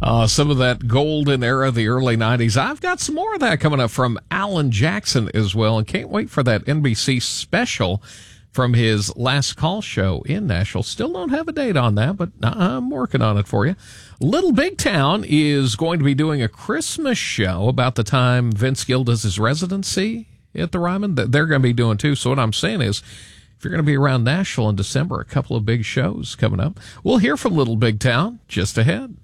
Some of that golden era of the early 90s. I've got some more of that coming up from Alan Jackson as well, and can't wait for that NBC special from his Last Call show in Nashville. Still don't have a date on that, but I'm working on it for you. Little Big Town is going to be doing a Christmas show about the time Vince Gill does his residency at the Ryman. They're going to be doing too. So what I'm saying is, if you're going to be around Nashville in December, a couple of big shows coming up. We'll hear from Little Big Town just ahead.